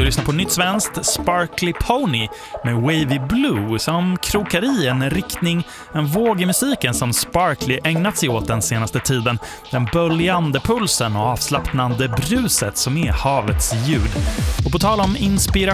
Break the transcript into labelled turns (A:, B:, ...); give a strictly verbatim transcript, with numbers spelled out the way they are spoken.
A: lyssnar på nytt svenskt Sparkly Pony med Wavy Blue som krokar i en riktning, en våg i musiken som Sparkly ägnat sig åt den senaste tiden. Den böljande pulsen och avslappnande bruset som är havets ljud. Och på tal om inspiration